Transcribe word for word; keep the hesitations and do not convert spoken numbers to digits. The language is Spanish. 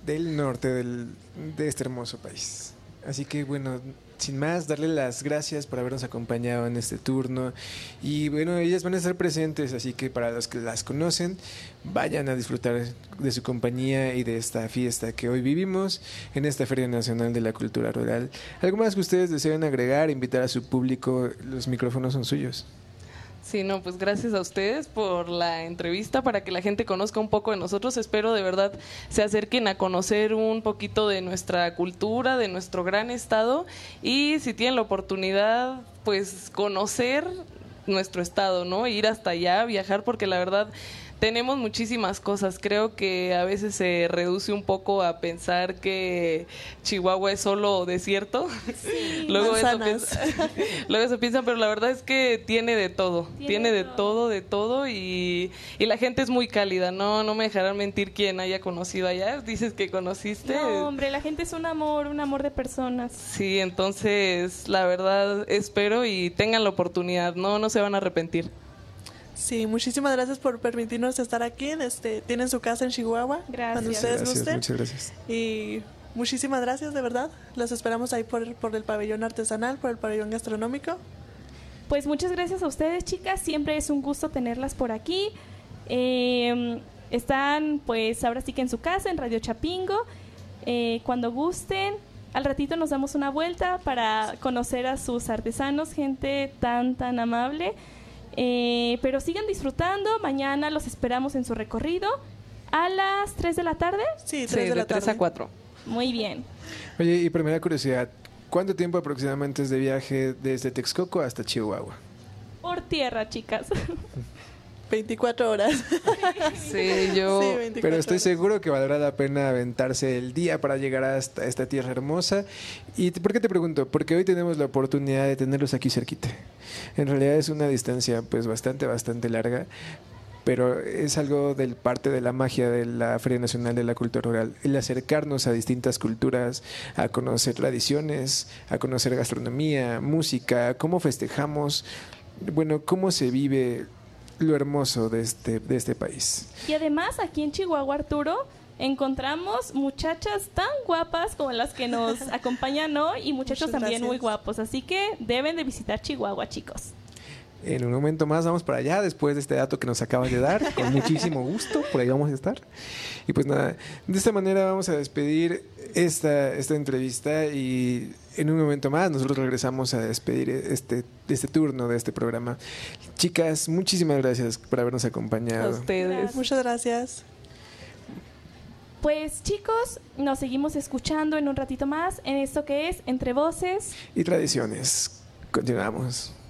del norte del, de este hermoso país. Así que bueno, sin más, darle las gracias por habernos acompañado en este turno. Y bueno, ellas van a estar presentes, así que para los que las conocen, vayan a disfrutar de su compañía y de esta fiesta que hoy vivimos en esta Feria Nacional de la Cultura Rural. ¿Algo más que ustedes deseen agregar, invitar a su público? Los micrófonos son suyos. Sí, no, pues gracias a ustedes por la entrevista, para que la gente conozca un poco de nosotros. Espero de verdad se acerquen a conocer un poquito de nuestra cultura, de nuestro gran estado, y si tienen la oportunidad, pues conocer nuestro estado, ¿no? Ir hasta allá, viajar, porque la verdad tenemos muchísimas cosas. Creo que a veces se reduce un poco a pensar que Chihuahua es solo desierto. Sí, luego, eso manzanas. piensa, luego eso piensan, pero la verdad es que tiene de todo. Tiene Tiene de todo. todo, de todo. Y, y la gente es muy cálida. No, no me dejarán mentir quien haya conocido allá. Dices que conociste. No, hombre, la gente es un amor, un amor de personas. Sí, entonces la verdad espero y tengan la oportunidad. No, no se van a arrepentir. Sí, muchísimas gracias por permitirnos estar aquí. Este, tienen su casa en Chihuahua. Gracias. Cuando ustedes Gracias, gusten. muchas gracias. Y muchísimas gracias, de verdad. Los esperamos ahí por, por el pabellón artesanal, por el pabellón gastronómico. Pues muchas gracias a ustedes, chicas. Siempre es un gusto tenerlas por aquí. Eh, están, pues, ahora sí que en su casa, en Radio Chapingo. Eh, cuando gusten, al ratito nos damos una vuelta para conocer a sus artesanos, gente tan, tan amable. Eh, pero sigan disfrutando. Mañana los esperamos en su recorrido a las tres de la tarde. Sí, tres Sí, de de la tres tarde. a cuatro. Muy bien. Oye, y primera curiosidad, ¿cuánto tiempo aproximadamente es de viaje desde Texcoco hasta Chihuahua? Por tierra, chicas. veinticuatro horas. Sí, yo... Sí, veinticuatro Pero estoy horas. seguro que valdrá la pena aventarse el día para llegar hasta esta tierra hermosa. ¿Y por qué te pregunto? Porque hoy tenemos la oportunidad de tenerlos aquí cerquita. En realidad es una distancia pues bastante, bastante larga, pero es algo del parte de la magia de la Feria Nacional de la Cultura Rural, el acercarnos a distintas culturas, a conocer tradiciones, a conocer gastronomía, música, cómo festejamos, bueno, cómo se vive lo hermoso de este, de este país. Y además, aquí en Chihuahua, Arturo, encontramos muchachas tan guapas como las que nos acompañan hoy y muchachos Muchas también gracias. muy guapos. Así que deben de visitar Chihuahua, chicos. En un momento más vamos para allá, después de este dato que nos acabas de dar, con muchísimo gusto, por ahí vamos a estar. Y pues nada, de esta manera vamos a despedir esta, esta entrevista y en un momento más nosotros regresamos a despedir este, este turno de este programa. Chicas, muchísimas gracias por habernos A acompañado. ustedes. Muchas gracias. Pues chicos, nos seguimos escuchando en un ratito más en esto que es Entre Voces. Y tradiciones. Continuamos.